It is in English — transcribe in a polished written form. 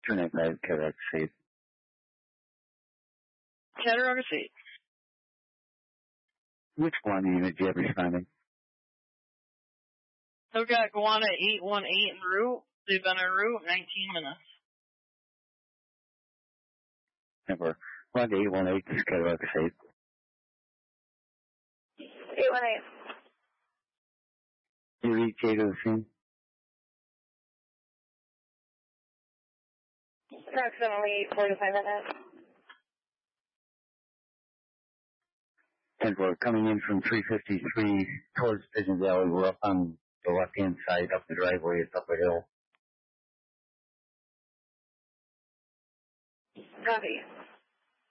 295, Cataract State. Cataract State. Which Guana unit do you have responding? I've got Guana 818 en route. They've been en route 19 minutes. Number 1818, Cataract State. 818. You reach A to the scene? Approximately 4 to 5 minutes. And we're coming in from 353 towards Pigeon Valley. We're up on the left-hand side, up the driveway. It's up a hill. Copy.